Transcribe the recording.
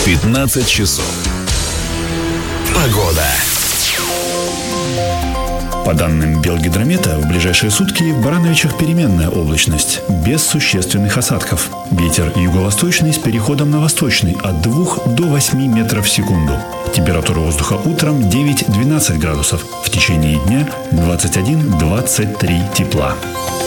15 часов. Погода. По данным Белгидромета, в ближайшие сутки в Барановичах переменная облачность, без существенных осадков. Ветер юго-восточный с переходом на восточный от 2 до 8 метров в секунду. Температура воздуха утром 9-12 градусов, в течение дня 21-23 тепла.